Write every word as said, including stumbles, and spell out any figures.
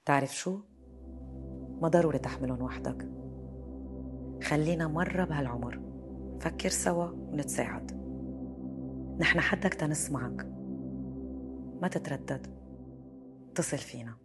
تعرف شو؟ ما ضروري تحملهم وحدك. خلينا مرة بهالعمر فكر سوا ونتساعد. نحن حدك تنسمعك، ما تتردد، اتصل فينا.